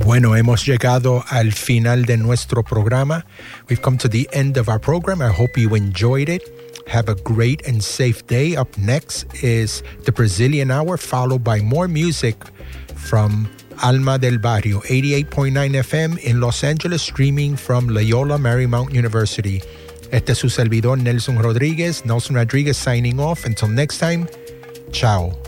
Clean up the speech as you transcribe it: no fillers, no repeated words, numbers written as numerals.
Bueno, hemos llegado al final de nuestro programa. We've come to the end of our program. I hope you enjoyed it. Have a great and safe day. Up next is the Brazilian Hour, followed by more music from Alma del Barrio, 88.9 FM in Los Angeles, streaming from Loyola Marymount University. Este es su servidor, Nelson Rodriguez signing off. Until next time, ciao.